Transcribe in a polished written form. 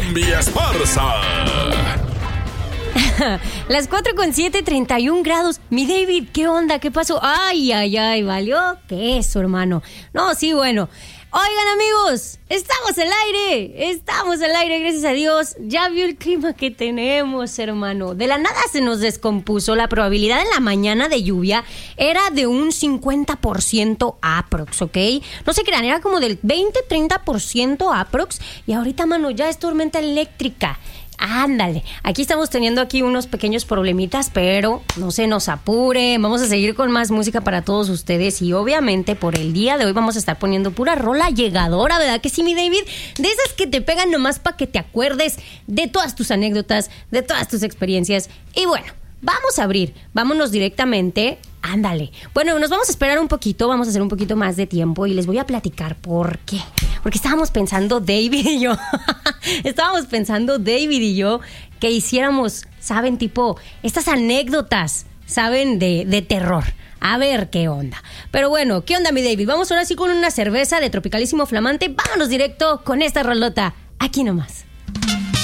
Zombie Esparza. Las 4:07, 31 grados. Mi David, ¿qué onda? ¿Qué pasó? Ay, ¿valió? ¿Qué es eso, hermano? No, sí, bueno. Oigan, amigos, estamos al aire, gracias a Dios. Ya vio el clima que tenemos, hermano. De la nada se nos descompuso. La probabilidad en la mañana de lluvia era de un 50% aprox, ¿ok? No se crean, era como del 20-30% aprox. Y ahorita, mano, ya es tormenta eléctrica. Ándale, aquí estamos teniendo unos pequeños problemitas, pero no se nos apure, vamos a seguir con más música para todos ustedes y obviamente por el día de hoy vamos a estar poniendo pura rola llegadora, ¿verdad que sí, mi David? De esas que te pegan nomás para que te acuerdes de todas tus anécdotas, de todas tus experiencias y bueno, vámonos directamente. Ándale. Bueno, nos vamos a esperar un poquito, vamos a hacer un poquito más de tiempo y les voy a platicar por qué. Porque estábamos pensando David y yo que hiciéramos, ¿saben? Tipo, estas anécdotas, ¿saben? De terror. A ver qué onda. Pero bueno, ¿qué onda, mi David? Vamos ahora sí con una cerveza de Tropicalísimo Flamante. Vámonos directo con esta rolota. Aquí nomás.